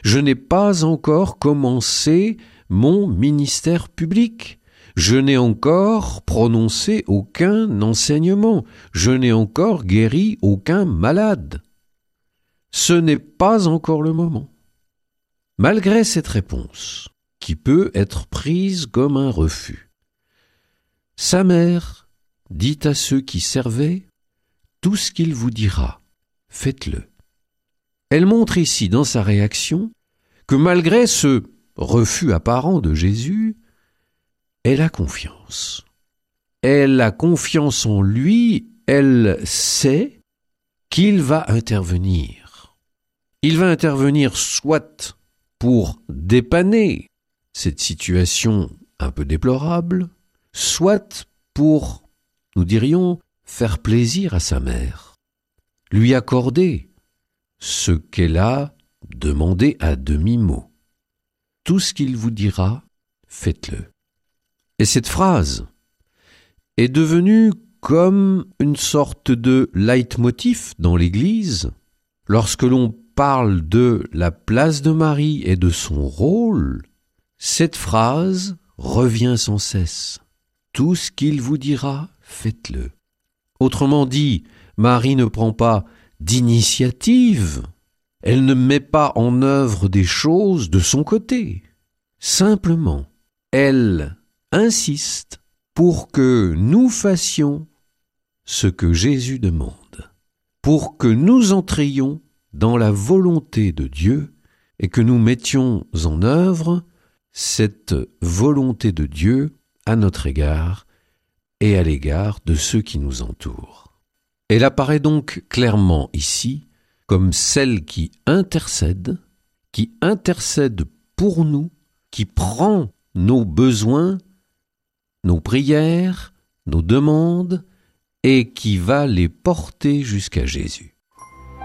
Je n'ai pas encore commencé mon ministère public. Je n'ai encore prononcé aucun enseignement. Je n'ai encore guéri aucun malade. Ce n'est pas encore le moment. Malgré cette réponse, qui peut être prise comme un refus, sa mère dit à ceux qui servaient, « Tout ce qu'il vous dira, faites-le. » Elle montre ici dans sa réaction que malgré ce refus apparent de Jésus, elle a confiance. Elle a confiance en lui, elle sait qu'il va intervenir. Il va intervenir soit pour dépanner cette situation un peu déplorable, soit pour, nous dirions, faire plaisir à sa mère, lui accorder ce qu'elle a demandé à demi-mot. Tout ce qu'il vous dira, faites-le. Et cette phrase est devenue comme une sorte de leitmotiv dans l'Église. Lorsque l'on parle de la place de Marie et de son rôle, cette phrase revient sans cesse. Tout ce qu'il vous dira, faites-le. Autrement dit, Marie ne prend pas d'initiative, elle ne met pas en œuvre des choses de son côté. Simplement, elle insiste pour que nous fassions ce que Jésus demande, pour que nous entrions dans la volonté de Dieu et que nous mettions en œuvre cette volonté de Dieu à notre égard et à l'égard de ceux qui nous entourent. Elle apparaît donc clairement ici comme celle qui intercède pour nous, qui prend nos besoins, nos prières, nos demandes, et qui va les porter jusqu'à Jésus.